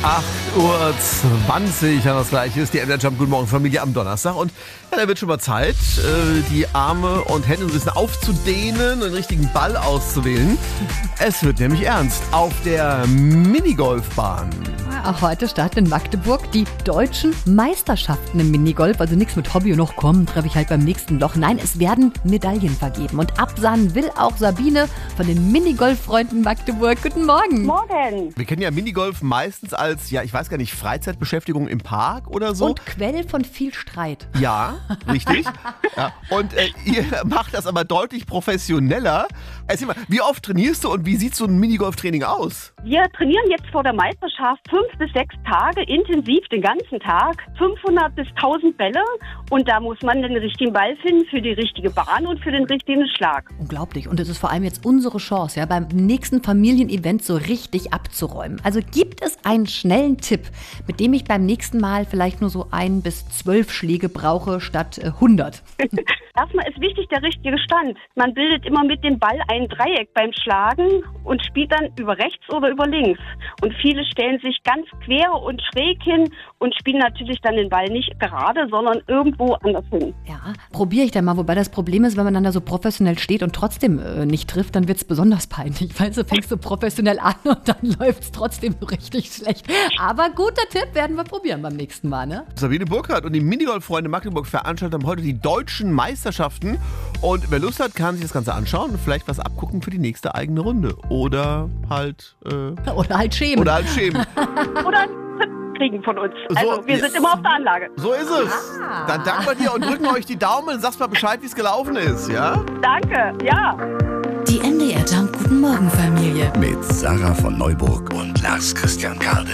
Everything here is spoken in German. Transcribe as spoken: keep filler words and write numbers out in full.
acht Uhr zwanzig, ja, das gleiche ist die M D R Jump Guten Morgen Familie am Donnerstag. Und ja, da wird schon mal Zeit, die Arme und Hände ein bisschen aufzudehnen, einen richtigen Ball auszuwählen. Es wird nämlich ernst auf der Minigolfbahn. Auch heute starten in Magdeburg die deutschen Meisterschaften im Minigolf. Also nichts mit Hobby und noch kommen, treffe ich halt beim nächsten Loch. Nein, es werden Medaillen vergeben. Und absahnen will auch Sabine von den Minigolf-Freunden Magdeburg. Guten Morgen. Morgen. Wir kennen ja Minigolf meistens als, ja, ich weiß gar nicht, Freizeitbeschäftigung im Park oder so. Und Quell von viel Streit. Ja, richtig. Ja. Und äh, ihr macht das aber deutlich professioneller. Erzähl mal, wie oft trainierst du und wie sieht so ein Minigolf-Training aus? Wir trainieren jetzt vor der Meisterschaft fünf bis sechs Tage intensiv den ganzen Tag, fünfhundert bis tausend Bälle, und da muss man den richtigen Ball finden für die richtige Bahn und für den richtigen Schlag. Unglaublich. Und es ist vor allem jetzt unsere Chance, ja, beim nächsten Familienevent so richtig abzuräumen. Also gibt es einen schnellen Tipp, mit dem ich beim nächsten Mal vielleicht nur so ein bis zwölf Schläge brauche statt äh, hundert? Erstmal ist wichtig der richtige Stand. Man bildet immer mit dem Ball ein Dreieck beim Schlagen und spielt dann über rechts oder über links. Und viele stellen sich ganz quer und schräg hin und spielen natürlich dann den Ball nicht gerade, sondern irgendwo anders hin. Ja, probiere ich dann mal. Wobei das Problem ist, wenn man dann da so professionell steht und trotzdem äh, nicht trifft, dann wird es besonders peinlich. Weil du fängst so professionell an und dann läuft es trotzdem richtig schlecht. Aber guter Tipp, werden wir probieren beim nächsten Mal, ne? Sabine Burkhardt und die Minigolf-Freunde Magdeburg veranstalten heute die deutschen Meisterschaften. Und wer Lust hat, kann sich das Ganze anschauen und vielleicht was abgucken für die nächste eigene Runde. Oder halt... Äh, oder halt schämen. Oder halt schämen. Oder einen Tipp kriegen von uns. Also So, wir yes. sind immer auf der Anlage. So ist es. Ah. Dann danken wir dir und drücken euch die Daumen und sagst mal Bescheid, wie es gelaufen ist, ja? Danke, ja. Die M D R Jump Guten Morgen Familie. Mit Sarah von Neuburg und Lars Christian Kade.